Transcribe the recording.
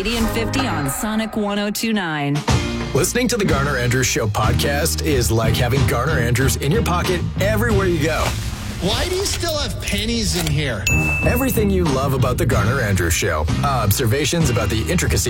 80 and 50 on Sonic 102.9. Listening to the Garner Andrews Show podcast is like having Garner Andrews in your pocket everywhere you go. Why do you still have pennies in here? Everything you love about the Garner Andrews Show. Observations about the intricacies